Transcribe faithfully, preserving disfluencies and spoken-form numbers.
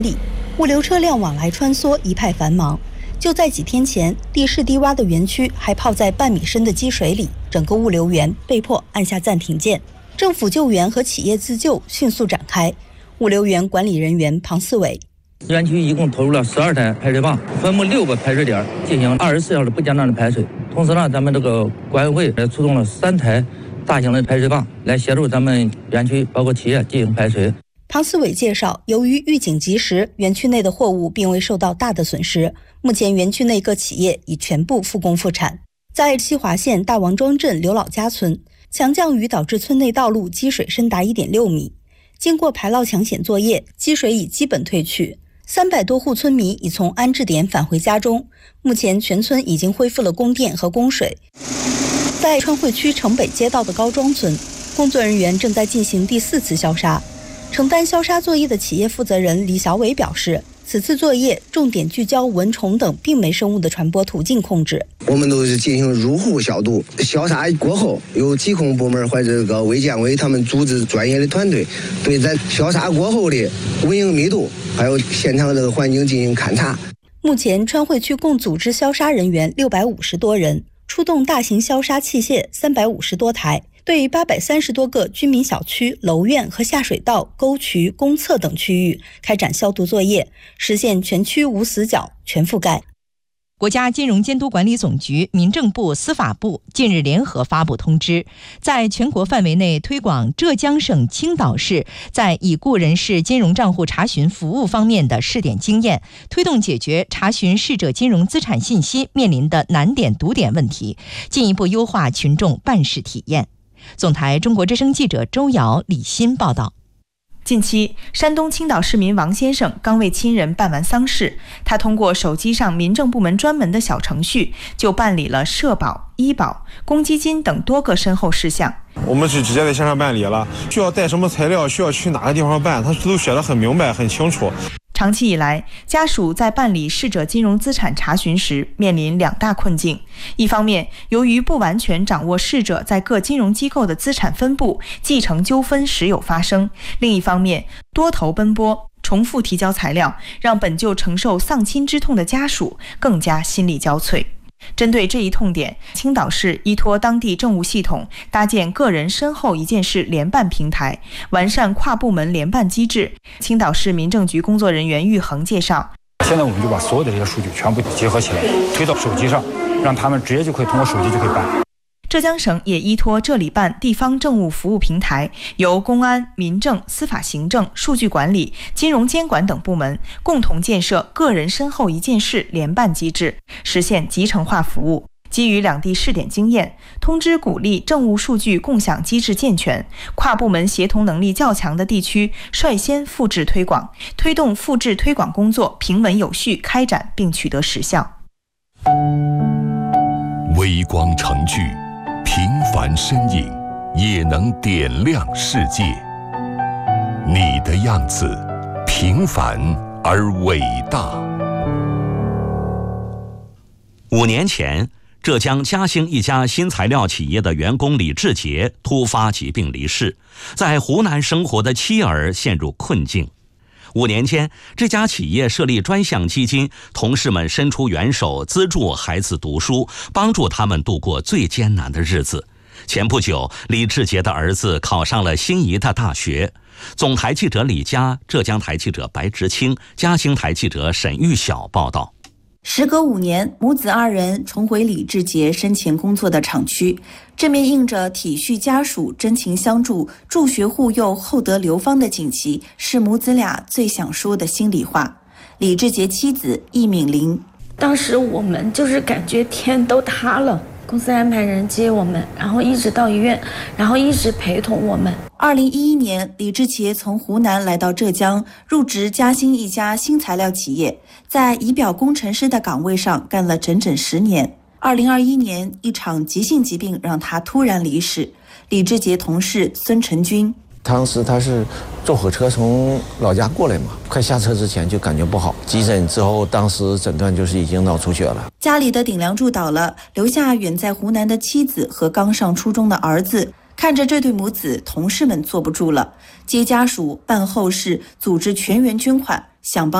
里，物流车辆往来穿梭，一派繁忙。就在几天前，地势低洼的园区还泡在半米深的积水里，整个物流园被迫按下暂停键。政府救援和企业自救迅速展开。物流园管理人员庞四伟， 园区一共投入了十二台排水泵，分布六个排水点，进行二十四小时不间断的排水。同时呢，咱们这个管委会也出动了三台大型的排水泵，来协助咱们园区包括企业进行排水。 庞四伟介绍，由于预警及时，园区内的货物并未受到大的损失。目前园区内各企业已全部复工复产。在西华县大王庄镇刘老家村，强降雨导致村内道路积水深达 一点六米。经过排涝抢险作业，积水已基本退去，三百多户村民已从安置点返回家中。目前全村已经恢复了供电和供水。在川汇区城北街道的高庄村，工作人员正在进行第四次消杀。承担消杀作业的企业负责人李小伟表示，此次作业重点聚焦蚊虫等病媒生物的传播途径控制。 我们都是进行入户消毒，消杀过后，由疾控部门或者这个卫健委他们组织专业的团队，对咱消杀过后的蚊蝇密度还有现场这个环境进行勘察。 目前川汇区共组织消杀人员六百五十多人，出动大型消杀器械三百五十多台。对八百三十多个居民小区、楼院和下水道、沟渠、公厕等区域开展消毒作业，实现全区无死角、全覆盖。 国家金融监督管理总局、民政部、司法部近日联合发布通知，在全国范围内推广浙江省青岛市在已故人士金融账户查询服务方面的试点经验，推动解决查询逝者金融资产信息面临的难点堵点问题，进一步优化群众办事体验。总台中国之声记者周瑶、李欣报道。 近期，山东青岛市民王先生刚为亲人办完丧事，他通过手机上民政部门专门的小程序，就办理了社保、医保、公积金等多个身后事项。 我们是直接在线上办理了，需要带什么材料，需要去哪个地方办，他都写得很明白、很清楚。 长期以来，家属在办理逝者金融资产查询时面临两大困境。一方面，由于不完全掌握逝者在各金融机构的资产分布，继承纠纷时有发生；另一方面，多头奔波，重复提交材料，让本就承受丧亲之痛的家属更加心力交瘁。针对这一痛点，青岛市依托当地政务系统，搭建个人身后一件事联办平台，完善跨部门联办机制。青岛市民政局工作人员玉恒介绍， 现在我们就把所有的这些数据全部结合起来，推到手机上，让他们直接就可以通过手机就可以办。 浙江省也依托浙里办地方政务服务平台，由公安、民政、司法行政、数据管理、金融监管等部门共同建设个人身后一件事联办机制，实现集成化服务。基于两地试点经验，通知鼓励政务数据共享机制健全，跨部门协同能力较强的地区率先复制推广，推动复制推广工作平稳有序开展并取得实效。 微光成炬，平凡身影也能点亮世界。你的样子，平凡而伟大。 五年前，浙江嘉兴一家新材料企业的员工李志杰突发疾病离世，在湖南生活的妻儿陷入困境。五年间，这家企业设立专项基金，同事们伸出援手，资助孩子读书，帮助他们度过最艰难的日子。前不久，李志杰的儿子考上了心仪的大学。总台记者李佳、浙江台记者白直清、嘉兴台记者沈玉晓报道。 时隔五年，母子二人重回李志杰生前工作的厂区，这面印着体恤家属、真情相助、助学护幼、厚德流芳的锦旗，是母子俩最想说的心里话。李志杰妻子易敏玲， 当时我们就是感觉天都塌了，公司安排人接我们，然后一直到医院，然后一直陪同我们。 二零一一年，李志杰从湖南来到浙江，入职嘉兴一家新材料企业，在仪表工程师的岗位上干了整整十年。二零二一年，一场急性疾病让他突然离世。李志杰同事孙成军， 当时他是坐火车从老家过来嘛，快下车之前就感觉不好，急诊之后当时诊断就是已经脑出血了。 家里的顶梁柱倒了，留下远在湖南的妻子和刚上初中的儿子， 看着这对母子，同事们坐不住了，接家属、办后事、组织全员捐款，想帮